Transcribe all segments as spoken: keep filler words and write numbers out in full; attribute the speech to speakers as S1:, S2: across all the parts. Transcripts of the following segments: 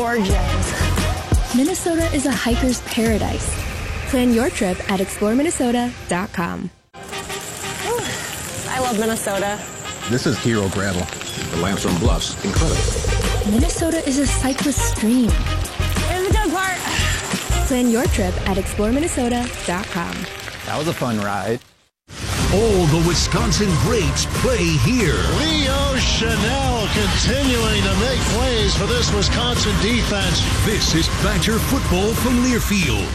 S1: gorgeous.
S2: Minnesota is a hiker's paradise. Plan your trip at explore minnesota dot com.
S1: I love Minnesota.
S3: This is Hero Gravel. The Limestone Bluffs, incredible.
S2: Minnesota is a cyclist dream.
S1: Here's the good part.
S2: Plan your trip at explore minnesota dot com.
S3: That was a fun ride.
S4: All the Wisconsin greats play here.
S5: Leo Chanel continuing to make plays for this Wisconsin defense.
S4: This is Badger football from Learfield.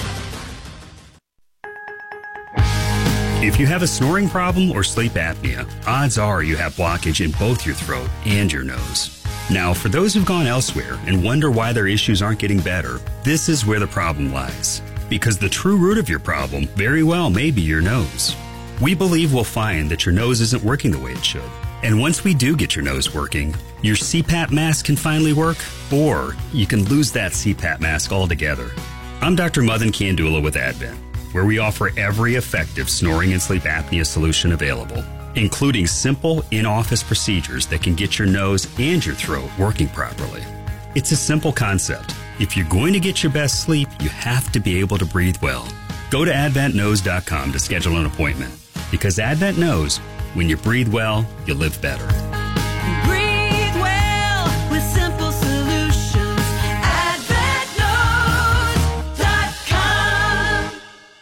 S6: If you have a snoring problem or sleep apnea, odds are you have blockage in both your throat and your nose. Now, for those who've gone elsewhere and wonder why their issues aren't getting better, this is where the problem lies. Because the true root of your problem very well may be your nose. We believe we'll find that your nose isn't working the way it should. And once we do get your nose working, your C PAP mask can finally work, or you can lose that C PAP mask altogether. I'm Doctor Madan Kandula with Advent, where we offer every effective snoring and sleep apnea solution available, including simple in-office procedures that can get your nose and your throat working properly. It's a simple concept. If you're going to get your best sleep, you have to be able to breathe well. Go to advent nose dot com to schedule an appointment, because Advent knows when you breathe well, you live better.
S7: Breathe well with simple solutions. advent nose dot com.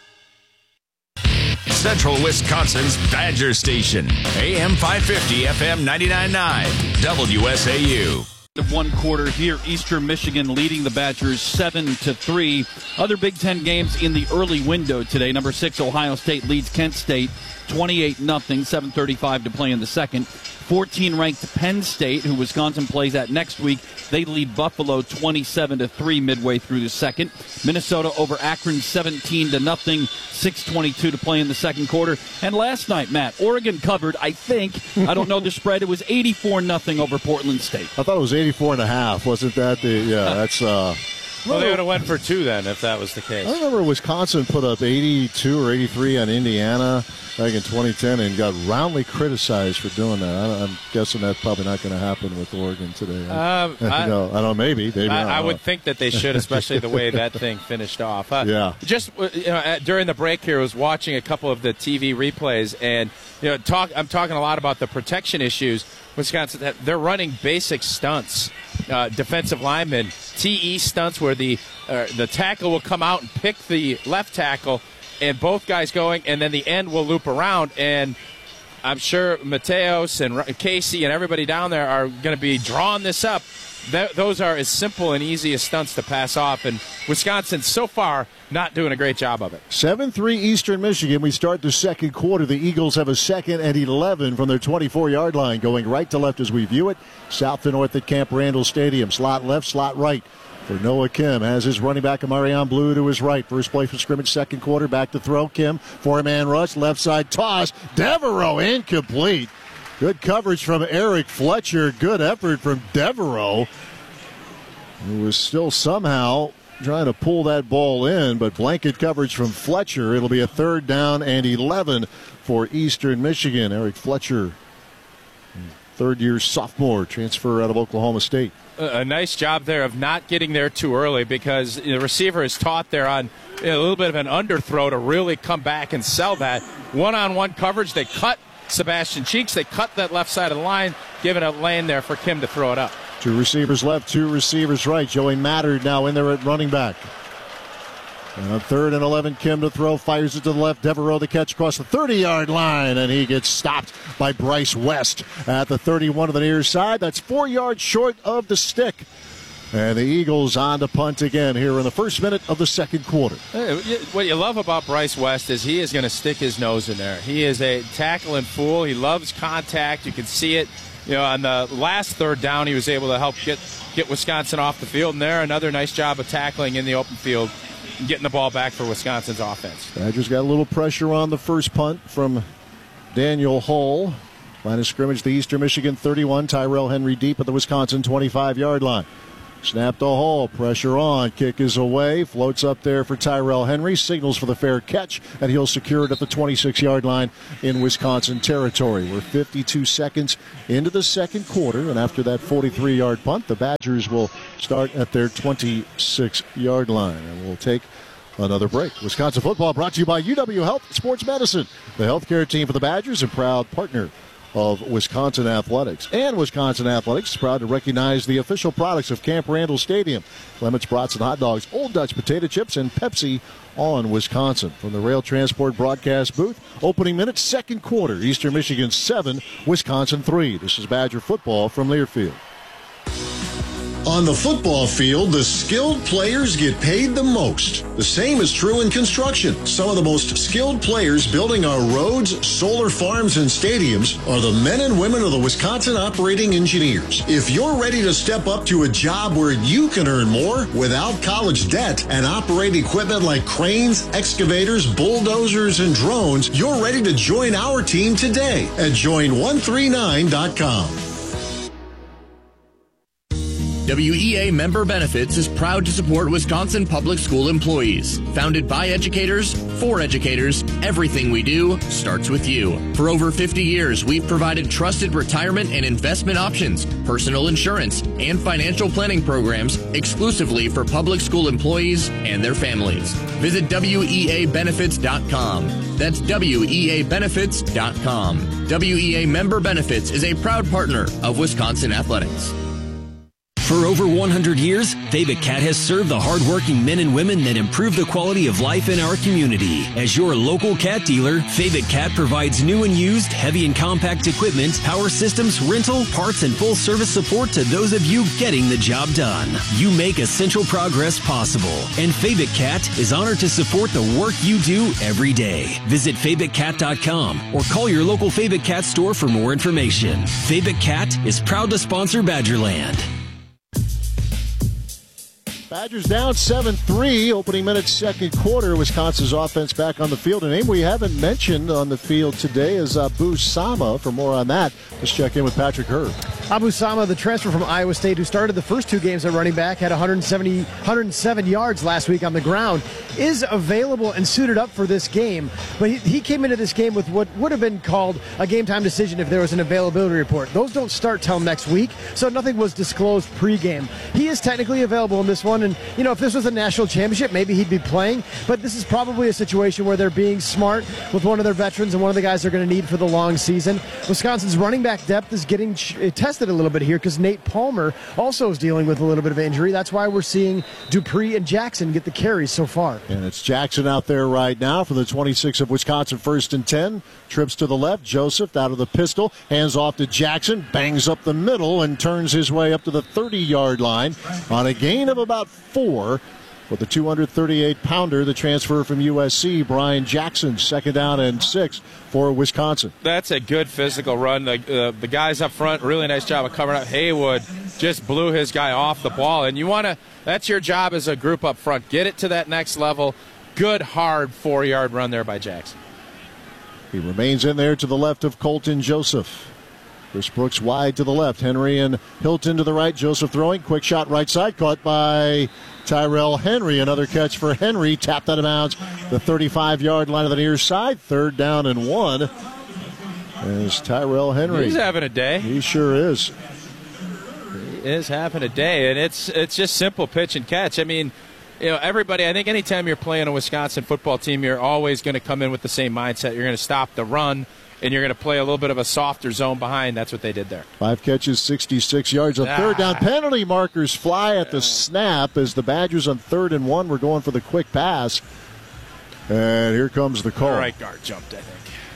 S8: Central Wisconsin's Badger Station. A M five fifty, F M ninety-nine point nine. W S A U.
S9: Of one quarter here, Eastern Michigan leading the Badgers seven to three. Other Big Ten games in the early window today. Number six, Ohio State leads Kent State twenty-eight nothing, seven thirty-five to play in the second. fourteen-ranked Penn State, who Wisconsin plays at next week, they lead Buffalo twenty-seven to three midway through the second. Minnesota over Akron seventeen to nothing, six twenty-two to play in the second quarter. And last night, Matt, Oregon covered, I think, I don't know the spread, it was eighty-four nothing over Portland State.
S5: I thought it was eighty-four and a half. Wasn't that the, yeah, that's, uh,
S10: well, they would have went for two then if that was the case.
S5: I remember Wisconsin put up eighty-two or eighty-three on Indiana back in twenty ten and got roundly criticized for doing that. I, I'm guessing that's probably not going to happen with Oregon today.
S10: Um, I,
S5: I, no, I don't know, maybe. maybe
S10: I,
S5: not,
S10: I would think that they should, especially the way that thing finished off. Uh,
S5: yeah.
S10: Just you know, during the break here, I was watching a couple of the T V replays, and you know, talk. I'm talking a lot about the protection issues. Wisconsin, they're running basic stunts, uh, defensive linemen, T E stunts where the uh, the tackle will come out and pick the left tackle, and both guys going, and then the end will loop around. And I'm sure Mateos and Casey and everybody down there are going to be drawing this up. Th- those are as simple and easy as stunts to pass off, and Wisconsin so far not doing a great job of it.
S5: seven three Eastern Michigan. We start the second quarter. The Eagles have a second and eleven from their twenty-four-yard line, going right to left as we view it, south to north at Camp Randall Stadium. Slot left, slot right for Noah Kim. Has his running back, Amarion Blue, to his right. First play for scrimmage, second quarter, back to throw. Kim, four-man rush, left side toss. Devereaux incomplete. Good coverage from Eric Fletcher. Good effort from Devereaux, who was still somehow trying to pull that ball in, but blanket coverage from Fletcher. It'll be a third down and eleven for Eastern Michigan. Eric Fletcher, third-year sophomore, transfer out of Oklahoma State.
S10: A nice job there of not getting there too early, because the receiver is taught there on a little bit of an underthrow to really come back and sell that. One-on-one coverage, they cut Sebastian Cheeks. They cut that left side of the line, giving a lane there for Kim to throw it up.
S5: Two receivers left, two receivers right. Joey Mattard now in there at running back. And on third and eleven, Kim to throw, fires it to the left. Devereaux the catch across the thirty-yard line, and he gets stopped by Bryce West at the thirty-one of the near side. That's four yards short of the stick. And the Eagles on to punt again here in the first minute of the second quarter.
S10: What you love about Bryce West is he is going to stick his nose in there. He is a tackling fool. He loves contact. You can see it. You know, on the last third down, he was able to help get, get Wisconsin off the field. And there, another nice job of tackling in the open field, getting the ball back for Wisconsin's offense.
S5: Badgers got a little pressure on the first punt from Daniel Hull. Line of scrimmage, the Eastern Michigan thirty-one. Tyrell Henry deep at the Wisconsin twenty-five-yard line. Snap to Hall, pressure on, kick is away, floats up there for Tyrell Henry, signals for the fair catch, and he'll secure it at the twenty-six-yard line in Wisconsin territory. We're fifty-two seconds into the second quarter, and after that forty-three-yard punt, the Badgers will start at their twenty-six-yard line, and we'll take another break. Wisconsin football brought to you by U W Health Sports Medicine, the healthcare team for the Badgers and proud partner of Wisconsin Athletics. And Wisconsin Athletics is proud to recognize the official products of Camp Randall Stadium: Clements Brats and Hot Dogs, Old Dutch Potato Chips, and Pepsi on Wisconsin. From the Rail Transport broadcast booth, opening minutes, second quarter, Eastern Michigan seven, Wisconsin three. This is Badger football from Learfield.
S11: On the football field, the skilled players get paid the most. The same is true in construction. Some of the most skilled players building our roads, solar farms, and stadiums are the men and women of the Wisconsin Operating Engineers. If you're ready to step up to a job where you can earn more without college debt and operate equipment like cranes, excavators, bulldozers, and drones, you're ready to join our team today at join one three nine dot com.
S12: W E A Member Benefits is proud to support Wisconsin public school employees. Founded by educators, for educators, everything we do starts with you. For over fifty years, we've provided trusted retirement and investment options, personal insurance, and financial planning programs exclusively for public school employees and their families. Visit W E A benefits dot com. That's W E A benefits dot com. W E A Member Benefits is a proud partner of Wisconsin Athletics.
S13: For over one hundred years, Fabic Cat has served the hardworking men and women that improve the quality of life in our community. As your local cat dealer, Fabic Cat provides new and used heavy and compact equipment, power systems, rental, parts, and full service support to those of you getting the job done. You make essential progress possible, and Fabic Cat is honored to support the work you do every day. Visit Fabic Cat dot com or call your local Fabic Cat store for more information. Fabic Cat is proud to sponsor Badgerland.
S5: Badgers down seven three, opening minutes, second quarter. Wisconsin's offense back on the field. A name we haven't mentioned on the field today is Abu Sama. For more on that, let's check in with Patrick Herb.
S14: Abu Sama, the transfer from Iowa State, who started the first two games at running back, had one hundred seventy, one hundred seven yards last week on the ground, is available and suited up for this game. But he, he came into this game with what would have been called a game-time decision if there was an availability report. Those don't start till next week, so nothing was disclosed pregame. He is technically available in this one, and, you know, if this was a national championship, maybe he'd be playing, but this is probably a situation where they're being smart with one of their veterans and one of the guys they're going to need for the long season. Wisconsin's running back depth is getting ch- tested a little bit here because Nate Palmer also is dealing with a little bit of injury. That's why we're seeing Dupree and Jackson get the carries so far.
S5: And it's Jackson out there right now for the twenty-six of Wisconsin, first and ten. Trips to the left. Joseph out of the pistol. Hands off to Jackson. Bangs up the middle and turns his way up to the thirty-yard line on a gain of about four. With the two hundred thirty-eight pounder, the transfer from U S C, Brian Jackson, second down and six for Wisconsin.
S10: That's a good physical run. The, uh, the guys up front, really nice job of covering up. Haywood just blew his guy off the ball. And you want to, that's your job as a group up front. Get it to that next level. Good, hard four-yard run there by Jackson.
S5: He remains in there to the left of Colton Joseph. Chris Brooks wide to the left. Henry and Hilton to the right. Joseph throwing. Quick shot right side. Caught by Tyrell Henry. Another catch for Henry. Tapped out of bounds. The thirty-five-yard line of the near side. Third down and one. As Tyrell Henry.
S10: He's having a day.
S5: He sure is.
S10: He is having a day. And it's it's just simple pitch and catch. I mean, you know, everybody, I think anytime you're playing a Wisconsin football team, you're always going to come in with the same mindset. You're going to stop the run, and you're going to play a little bit of a softer zone behind. That's what they did there.
S5: Five catches, sixty-six yards. A
S10: ah.
S5: third down. Penalty markers fly at the snap as the Badgers on third and one were going for the quick pass. And here comes the call.
S10: The right guard jumped, I think.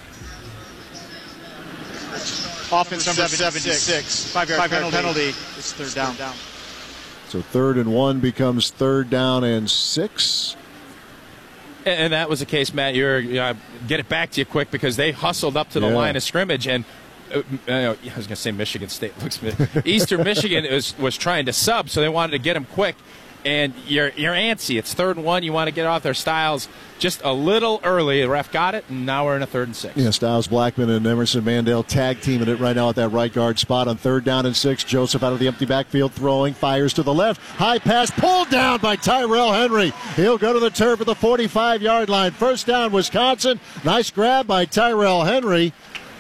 S15: Offense number seventy-six. Five-yard Five penalty. penalty. It's third down. down.
S5: So third and one becomes third down and six.
S10: And that was the case, Matt. You're you know, get it back to you quick because they hustled up to the
S5: yeah. line
S10: of scrimmage, and uh, I was going to say Michigan State looks Eastern Michigan was was trying to sub, so they wanted to get him quick. and you're you're antsy. It's third and one. You want to get off their Styles just a little early. The ref got it, and now we're in a third and six.
S5: Yeah, Styles Blackman and Emerson Mandel tag teaming it right now at that right guard spot on third down and six. Joseph out of the empty backfield throwing, fires to the left. High pass pulled down by Tyrell Henry. He'll go to the turf at the forty-five-yard line. First down, Wisconsin. Nice grab by Tyrell Henry.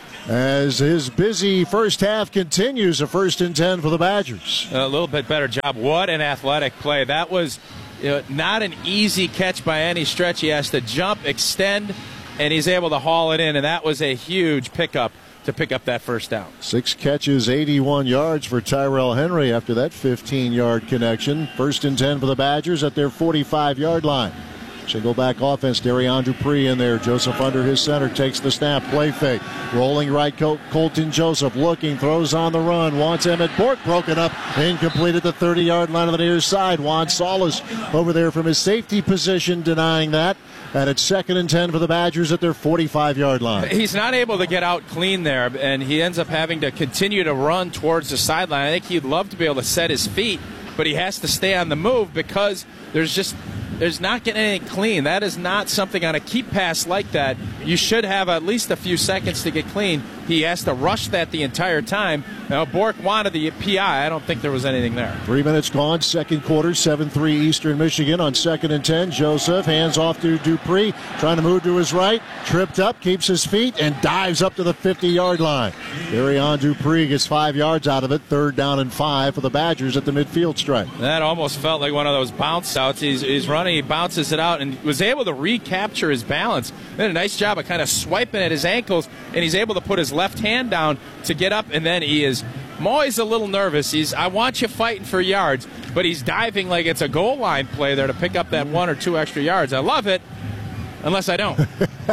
S5: As his busy first half continues, a first and ten for the Badgers.
S10: A little bit better job. What an athletic play. That was you know, not an easy catch by any stretch. He has to jump, extend, and he's able to haul it in, and that was a huge pickup to pick up that first down.
S5: Six catches, eighty-one yards for Tyrell Henry after that fifteen-yard connection. First and ten for the Badgers at their forty-five-yard line. Single back offense, Darion Dupree in there. Joseph under his center, takes the snap, play fake. Rolling right, Col- Colton Joseph looking, throws on the run. Wants Emmett Bork broken up, incomplete at the thirty-yard line on the near side. Juan Solis over there from his safety position denying that. And it's second and ten for the Badgers at their forty-five-yard line.
S10: He's not able to get out clean there, and he ends up having to continue to run towards the sideline. I think he'd love to be able to set his feet, but he has to stay on the move because there's just there's not getting anything clean. That is not something on a keep pass like that. You should have at least a few seconds to get clean. He has to rush that the entire time. Now, Bork wanted the P I. I don't think there was anything there.
S5: Three minutes gone, second quarter, seven three Eastern Michigan on second and ten. Joseph hands off to Dupree, trying to move to his right, tripped up, keeps his feet, and dives up to the fifty-yard line. Darion Dupree gets five yards out of it, third down and five for the Badgers at the midfield stripe.
S10: That almost felt like one of those bounce outs. He's, he's running, he bounces it out, and was able to recapture his balance. Did a nice job of kind of swiping at his ankles, and he's able to put his left hand down to get up, and then he is I'm always a little nervous. He's I want you fighting for yards, but he's diving like it's a goal line play there to pick up that one or two extra yards. I love it, unless I don't.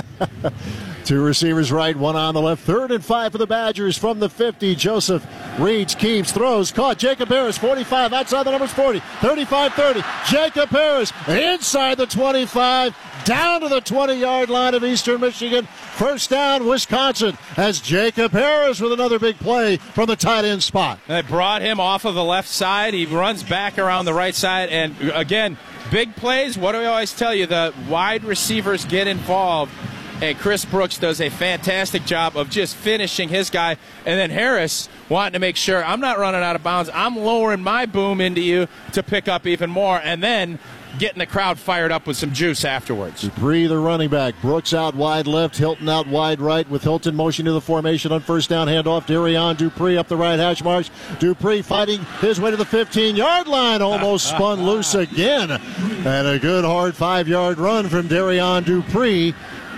S5: Two receivers right, one on the left. Third and five for the Badgers from the fifty. Joseph reads, keeps, throws, caught. Jacob Harris, forty-five, outside the numbers forty. thirty-five thirty. Jacob Harris inside the twenty-five, down to the twenty-yard line of Eastern Michigan. First down, Wisconsin, as Jacob Harris with another big play from the tight end spot.
S10: They brought him off of the left side. He runs back around the right side, and again, big plays. What do we always tell you? The wide receivers get involved, and Chris Brooks does a fantastic job of just finishing his guy. And then Harris wanting to make sure I'm not running out of bounds. I'm lowering my boom into you to pick up even more, and then getting the crowd fired up with some juice afterwards.
S5: Dupree, the running back. Brooks out wide left, Hilton out wide right, with Hilton motion to the formation on first down handoff. Darion Dupree up the right hash marks. Dupree fighting his way to the fifteen-yard line, almost spun loose again. And a good hard five-yard run from Darion Dupree,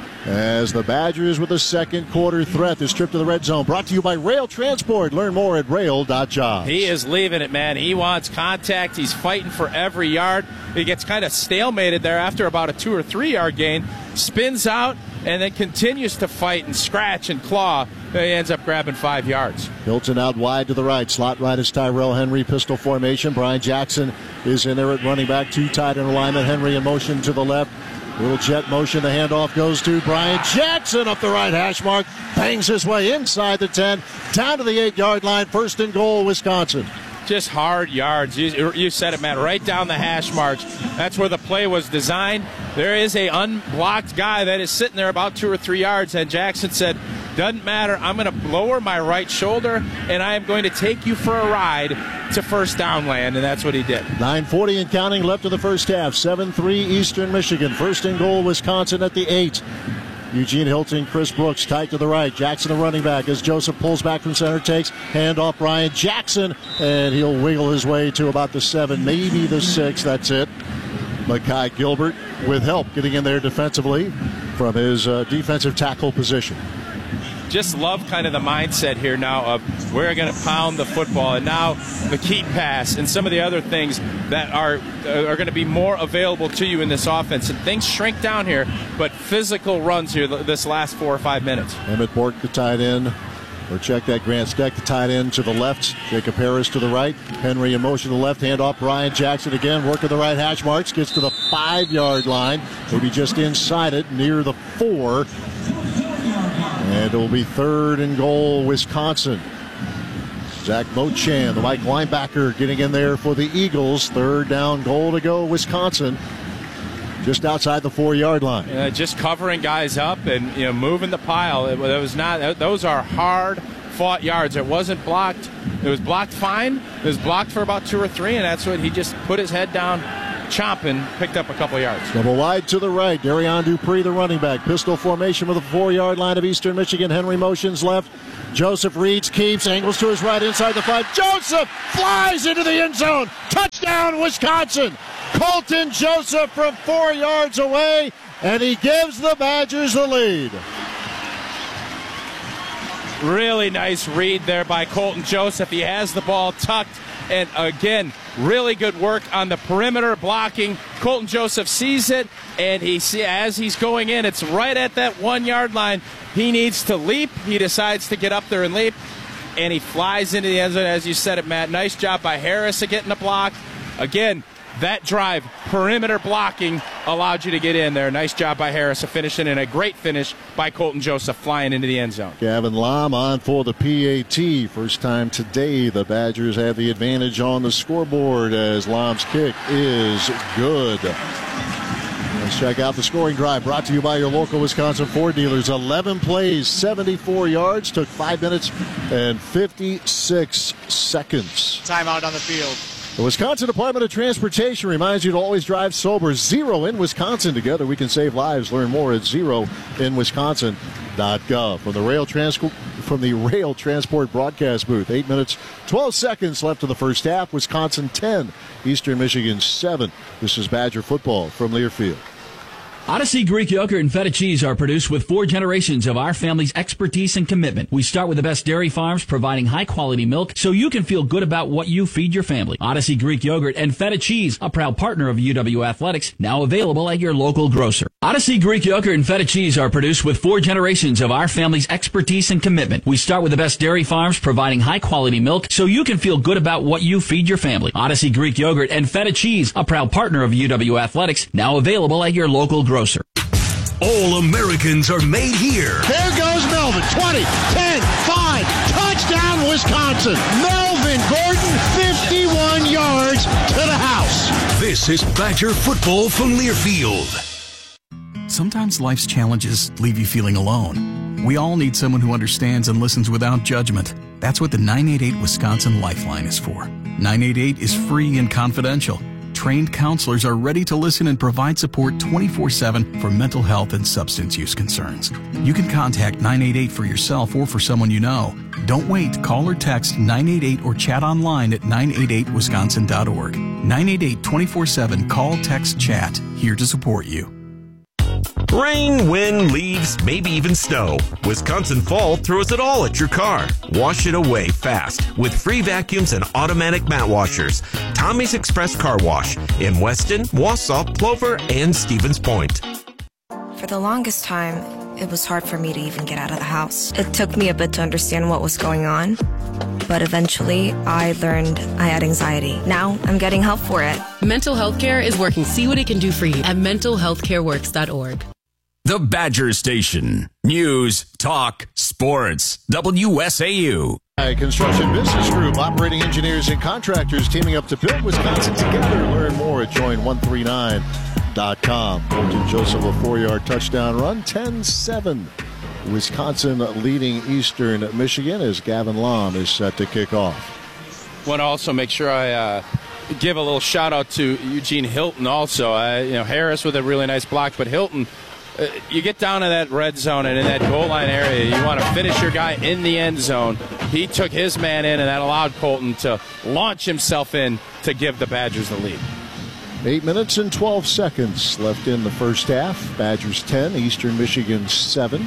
S5: as the Badgers with a second quarter threat. This trip to the red zone brought to you by Rail Transport. Learn more at rail dot jobs.
S10: He is leaving it, man. He wants contact. He's fighting for every yard. He gets kind of stalemated there after about a two or three yard gain. Spins out and then continues to fight and scratch and claw. He ends up grabbing five yards.
S5: Hilton out wide to the right. Slot right is Tyrell Henry. Pistol formation. Brian Jackson is in there at running back. Two tight end alignment. Henry in motion to the left. Little jet motion. The handoff goes to Brian Jackson up the right hash mark. Bangs his way inside the ten. Down to the eight-yard line. First and goal, Wisconsin.
S10: Just hard yards. You, you said it, man. Right down the hash marks. That's where the play was designed. There is a unblocked guy that is sitting there about two or three yards, and Jackson said, doesn't matter. I'm going to lower my right shoulder, and I am going to take you for a ride to first down land, and that's what he did.
S5: nine forty and counting left in the first half. seven three Eastern Michigan. First and goal, Wisconsin at the eight. Eugene Hilton, Chris Brooks tight to the right. Jackson, the running back, as Joseph pulls back from center, takes handoff Brian Jackson, and he'll wiggle his way to about the seven, maybe the six. That's it. Makai Gilbert with help getting in there defensively from his uh, defensive tackle position.
S10: Just love kind of the mindset here now of we're going to pound the football, and now the keep pass and some of the other things that are are going to be more available to you in this offense. And things shrink down here, but physical runs here this last four or five minutes.
S5: Emmett Bork, the tight end. Or check that Grant Steck, the tight end to the left. Jacob Harris to the right. Henry in motion to the left. Hand off Brian Jackson again. Working the right hash marks. Gets to the five-yard line. Maybe just inside it, near the four. And it will be third and goal, Wisconsin. Zach Mochan, the Mike linebacker, getting in there for the Eagles. Third down goal to go, Wisconsin. Just outside the four-yard line.
S10: Uh, just covering guys up and you know moving the pile. It, it was not. Those are hard-fought yards. It wasn't blocked. It was blocked fine. It was blocked for about two or three, and that's what he just put his head down, chomping, picked up a couple yards.
S5: Double wide to the right. Darian Dupree, the running back. Pistol formation with the four-yard line of Eastern Michigan. Henry motions left. Joseph reads, keeps, angles to his right inside the five. Joseph flies into the end zone. Touchdown, Wisconsin. Colton Joseph from four yards away, and he gives the Badgers the lead.
S10: Really nice read there by Colton Joseph. He has the ball tucked, and again, really good work on the perimeter blocking. Colton Joseph sees it, and he see, as he's going in, it's right at that one-yard line. He needs to leap. He decides to get up there and leap, and he flies into the end zone, as you said it, Matt. Nice job by Harris of getting the block. Again, that drive, perimeter blocking, allowed you to get in there. Nice job by Harris of finishing, and a great finish by Colton Joseph flying into the end zone.
S5: Gavin Lom on for the P A T. First time today the Badgers have the advantage on the scoreboard as Lom's kick is good. Let's check out the scoring drive brought to you by your local Wisconsin Ford dealers. eleven plays, seventy-four yards, took five minutes and fifty-six seconds.
S15: Timeout on the field.
S5: The Wisconsin Department of Transportation reminds you to always drive sober. Zero in Wisconsin. Together we can save lives. Learn more at zero in wisconsin dot gov. From the rail transco- from the rail transport broadcast booth. Eight minutes, twelve seconds left in the first half. Wisconsin ten, Eastern Michigan seven. This is Badger football from Learfield.
S16: Odyssey Greek yogurt and feta cheese are produced with four generations of our family's expertise and commitment. We start with the best dairy farms providing high-quality milk so you can feel good about what you feed your family. Odyssey Greek yogurt and feta cheese, a proud partner of U W Athletics, now available at your local grocer. Odyssey Greek yogurt and feta cheese are produced with four generations of our family's expertise and commitment. We start with the best dairy farms providing high-quality milk so you can feel good about what you feed your family. Odyssey Greek yogurt and feta cheese, a proud partner of U W Athletics, now available at your local grocer.
S4: All Americans are made here.
S5: There goes Melvin. twenty, ten, five. Touchdown, Wisconsin. Melvin Gordon, fifty-one yards to the house.
S4: This is Badger football from Learfield.
S17: Sometimes life's challenges leave you feeling alone. We all need someone who understands and listens without judgment. That's what the nine eight eight Wisconsin Lifeline is for. nine eight eight is free and confidential. Trained counselors are ready to listen and provide support twenty-four seven for mental health and substance use concerns. You can contact nine eight eight for yourself or for someone you know. Don't wait. Call or text nine eight eight or chat online at nine eight eight wisconsin dot org. nine eight eight twenty-four seven Call, text, chat. Here to support you.
S18: Rain, wind, leaves, maybe even snow. Wisconsin Fall throws it all at your car. Wash it away fast with free vacuums and automatic mat washers. Tommy's Express Car Wash in Weston, Wausau, Plover, and Stevens Point.
S19: For the longest time, it was hard for me to even get out of the house. It took me a bit to understand what was going on, but eventually I learned I had anxiety. Now I'm getting help for it.
S20: Mental Health Care is working. See what it can do for you at mental health care works dot org.
S8: The Badger Station. News, talk, sports. W S A U.
S5: Construction Business Group, operating engineers and contractors teaming up to build Wisconsin together. Learn more at join one three nine dot com. Colton Joseph, a four-yard touchdown run, ten seven. Wisconsin leading Eastern Michigan as Gavin Lom is set to kick off.
S10: Want to also make sure I uh, give a little shout out to Eugene Hilton also. Uh, you know, Harris with a really nice block, but Hilton, uh, you get down to that red zone and in that goal line area, you want to finish your guy in the end zone. He took his man in, and that allowed Colton to launch himself in to give the Badgers the lead.
S5: Eight minutes and twelve seconds left in the first half. Badgers ten, Eastern Michigan seven.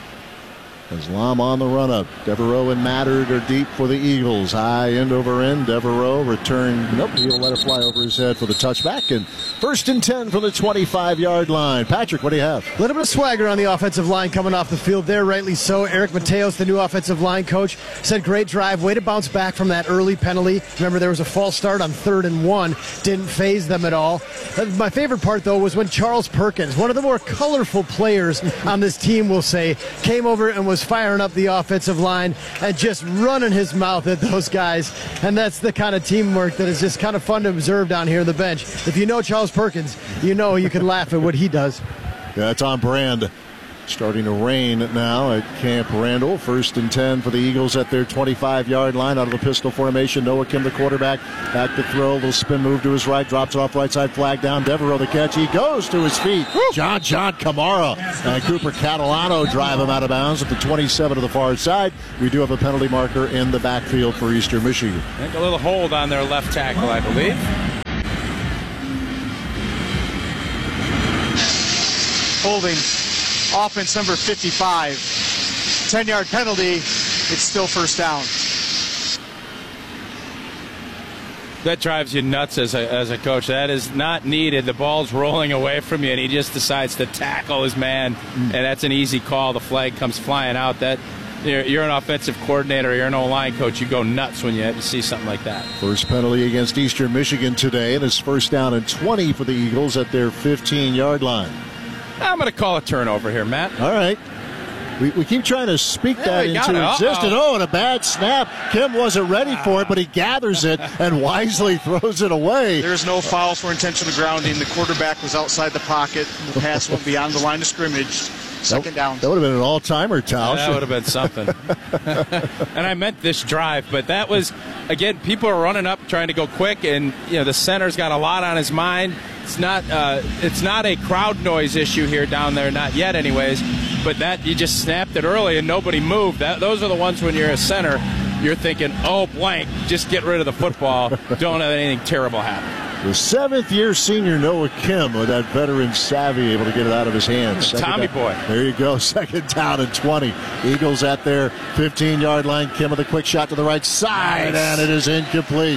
S5: As Lom on the run-up. Devereaux and Mattard are deep for the Eagles. High end over end. Devereaux returned. Nope, he'll let it fly over his head for the touchback. And first and ten from the twenty-five-yard line. Patrick, what do you have?
S14: A little bit of swagger on the offensive line coming off the field there, rightly so. Eric Mateos, the new offensive line coach, said great drive. Way to bounce back from that early penalty. Remember, there was a false start on third and one. Didn't phase them at all. My favorite part, though, was when Charles Perkins, one of the more colorful players on this team, we'll say, came over and was was firing up the offensive line and just running his mouth at those guys. And that's the kind of teamwork that is just kind of fun to observe down here on the bench. If you know Charles Perkins, you know you can laugh at what he does.
S5: Yeah, it's on brand. Starting to rain now at Camp Randall. First and ten for the Eagles at their twenty-five-yard line out of the pistol formation. Noah Kim, the quarterback, back to throw. Little spin move to his right. Drops it off right side. Flag down. Devereaux the catch. He goes to his feet. John John Kamara and Cooper Catalano drive him out of bounds at the twenty-seven to the far side. We do have a penalty marker in the backfield for Eastern Michigan.
S10: I think a little hold on their left tackle, I believe.
S15: Holding. Offense number fifty-five. ten-yard penalty. It's still first down.
S10: That drives you nuts as a, as a coach. That is not needed. The ball's rolling away from you, and he just decides to tackle his man, and that's an easy call. The flag comes flying out. That you're, you're an offensive coordinator. You're an O-line coach. You go nuts when you see something like that.
S5: First penalty against Eastern Michigan today, and it's first down and twenty for the Eagles at their fifteen-yard line.
S10: I'm going to call a turnover here, Matt.
S5: All right. We, we keep trying to speak
S10: Yeah,
S5: that
S10: we got
S5: into
S10: it.
S5: existence.
S10: Uh-oh.
S5: Oh, and a bad snap. Kim wasn't ready for it, but he gathers it and wisely throws it away.
S15: There's no foul for intentional grounding. The quarterback was outside the pocket. The pass went beyond the line of scrimmage. Second down.
S5: That would have been an all-timer, Tausch.
S10: That would have been something. And I meant this drive, but that was, again, people are running up trying to go quick, and you know the center's got a lot on his mind. It's not uh, it's not a crowd noise issue here down there, not yet anyways, but that you just snapped it early and nobody moved. That, those are the ones when you're a center, you're thinking, oh, blank, just get rid of the football. Don't have anything terrible happen.
S5: The seventh-year senior Noah Kim with that veteran savvy able to get it out of his hands. Second
S10: Tommy
S5: down.
S10: boy.
S5: There you go. Second down and twenty. Eagles at their fifteen-yard line. Kim with a quick shot to the right side,
S10: Nice.
S5: and it is incomplete.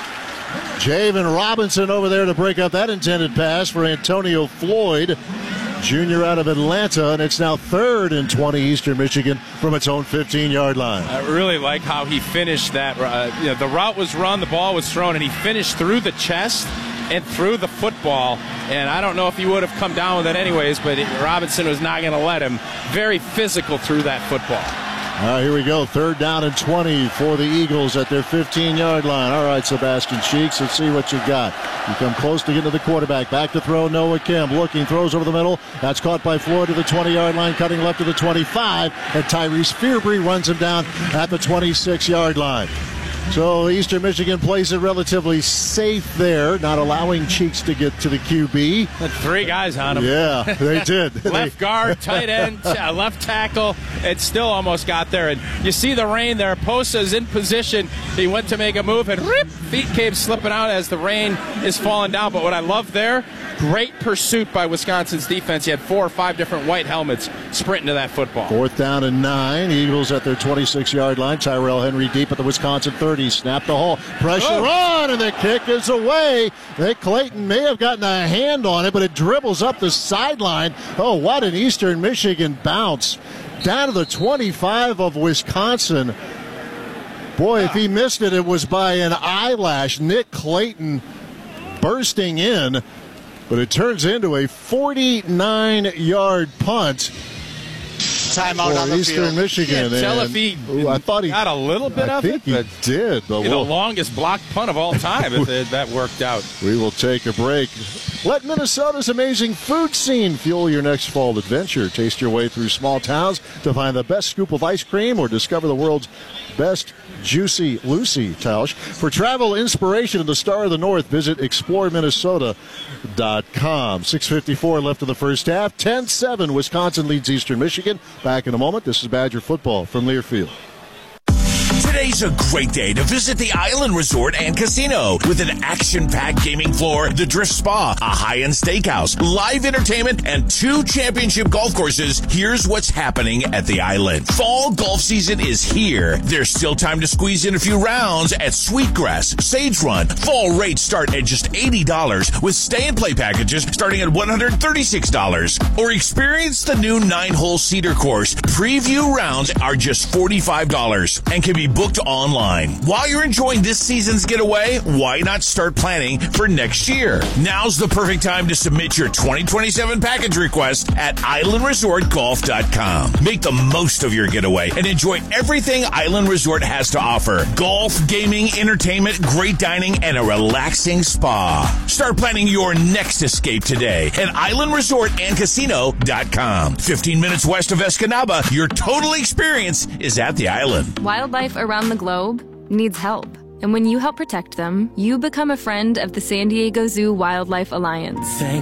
S5: Javen Robinson over there to break up that intended pass for Antonio Floyd, junior out of Atlanta, and it's now third and twenty Eastern Michigan from its own fifteen-yard line.
S10: I really like how he finished that. Uh, you know, the route was run, the ball was thrown, and he finished through the chest and through the football. And I don't know if he would have come down with it anyways, but Robinson was not going to let him. Very physical through that football.
S5: All right, here we go. Third down and twenty for the Eagles at their fifteen-yard line. All right, Sebastian Cheeks, let's see what you got. You come close to get to the quarterback. Back to throw, Noah Kim. Looking, throws over the middle. That's caught by Floyd to the twenty-yard line, cutting left to the twenty-five. And Tyrese Fearbry runs him down at the twenty-six-yard line. So Eastern Michigan plays it relatively safe there, not allowing Cheeks to get to the Q B.
S10: Had three guys on him.
S5: Yeah, they did.
S10: Left guard, tight end, uh, left tackle. It still almost got there. And you see the rain there. Posa's in position. He went to make a move, and rip, feet came slipping out as the rain is falling down. But what I love there, great pursuit by Wisconsin's defense. He had four or five different white helmets sprinting to that football.
S5: Fourth down and nine. Eagles at their twenty-six-yard line. Tyrell Henry deep at the Wisconsin thirty. Snap the hole. Pressure
S10: Oh.
S5: on, and the kick is away. Nick Clayton may have gotten a hand on it, but it dribbles up the sideline. Oh, what an Eastern Michigan bounce. Down to the twenty-five of Wisconsin. Boy, if he missed it, it was by an eyelash. Nick Clayton bursting in, but it turns into a forty-nine-yard punt.
S15: Timeout
S5: for
S15: on the
S5: Eastern
S15: field.
S5: Michigan.
S10: Can't tell
S5: and-
S10: if he
S5: Ooh, I thought he
S10: got a little bit
S5: I
S10: of
S5: think
S10: it,
S5: he
S10: but
S5: did. But
S10: the
S5: we'll,
S10: longest blocked punt of all time if it, that worked out.
S5: we will take a break. Let Minnesota's amazing food scene fuel your next fall adventure. Taste your way through small towns to find the best scoop of ice cream or discover the world's best Juicy Lucy, Tausch. For travel inspiration and the Star of the North, visit explore minnesota dot com. six fifty-four left of the first half. ten seven, Wisconsin leads Eastern Michigan. Back in a moment. This is Badger football from Learfield.
S8: Today's a great day to visit the Island Resort and Casino with an action-packed gaming floor, the Drift Spa, a high-end steakhouse, live entertainment, and two championship golf courses. Here's what's happening at the Island. Fall golf season is here. There's still time to squeeze in a few rounds at Sweetgrass, Sage Run. Fall rates start at just eighty dollars with stay-and-play packages starting at one hundred thirty-six dollars. Or experience the new nine-hole Cedar course. Preview rounds are just forty-five dollars and can be booked online. While you're enjoying this season's getaway, why not start planning for next year? Now's the perfect time to submit your twenty twenty-seven package request at island resort golf dot com. Make the most of your getaway and enjoy everything Island Resort has to offer. Golf, gaming, entertainment, great dining, and a relaxing spa. Start planning your next escape today at island resort and casino dot com. fifteen minutes west of Escanaba, your total experience is at the island.
S21: Wildlife around the globe needs help. And when you help protect them, you become a friend of the San Diego Zoo Wildlife Alliance.
S7: Thank